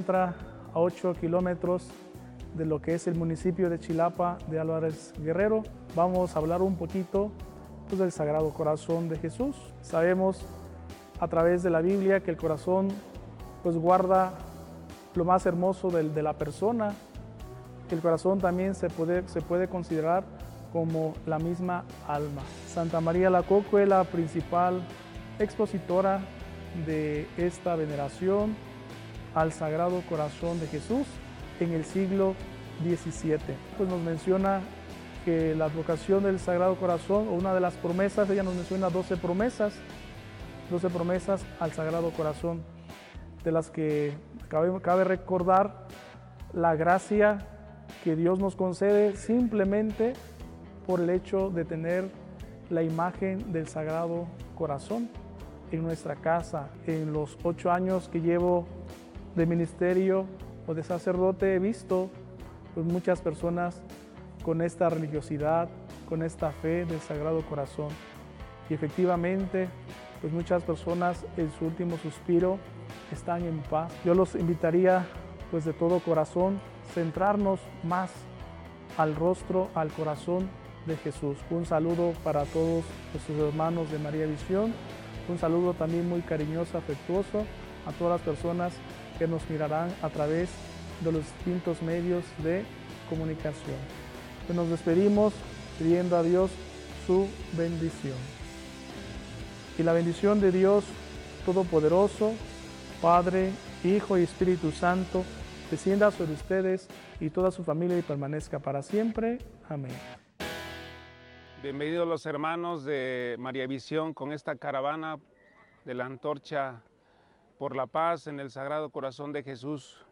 encuentra a 8 kilómetros de lo que es el municipio de Chilapa de Álvarez Guerrero. Vamos a hablar un poquito pues, del Sagrado Corazón de Jesús. Sabemos a través de la Biblia que el corazón pues, guarda lo más hermoso de la persona. El corazón también se puede considerar como la misma alma. Santa María Alacoque, la principal expositora de esta veneración al Sagrado Corazón de Jesús en el siglo XVII. Pues nos menciona que la advocación del Sagrado Corazón, o una de las promesas, ella nos menciona 12 promesas al Sagrado Corazón, de las que cabe recordar la gracia que Dios nos concede simplemente por el hecho de tener la imagen del Sagrado Corazón en nuestra casa. En los 8 años que llevo de ministerio o de sacerdote he visto pues, muchas personas con esta religiosidad, con esta fe del Sagrado Corazón. Y efectivamente, pues muchas personas en su último suspiro están en paz. Yo los invitaría pues de todo corazón centrarnos más al rostro, al corazón de Jesús. Un saludo para todos nuestros hermanos de María Visión, un saludo también muy cariñoso, afectuoso a todas las personas que nos mirarán a través de los distintos medios de comunicación. Pues nos despedimos pidiendo a Dios su bendición. Y la bendición de Dios Todopoderoso, Padre, Hijo y Espíritu Santo, descienda sobre ustedes y toda su familia y permanezca para siempre. Amén. Bienvenidos los hermanos de María Visión con esta caravana de la antorcha por la paz en el Sagrado Corazón de Jesús.